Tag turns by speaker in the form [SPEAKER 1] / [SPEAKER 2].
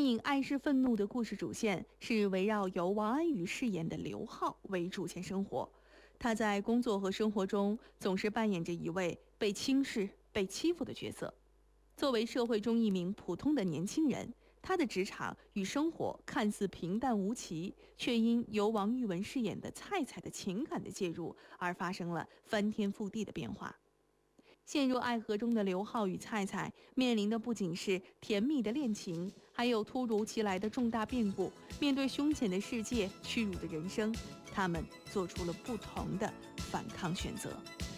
[SPEAKER 1] 电影《爱是愤怒》的故事主线是围绕由王安宇饰演的刘浩为主线生活。他在工作和生活中总是扮演着一位被轻视、被欺负的角色。作为社会中一名普通的年轻人，他的职场与生活看似平淡无奇，却因由王玉雯饰演的菜菜的情感的介入而发生了翻天覆地的变化。陷入爱河中的刘浩与菜菜面临的不仅是甜蜜的恋情，还有突如其来的重大变故。面对凶险的世界、屈辱的人生，他们做出了不同的反抗选择。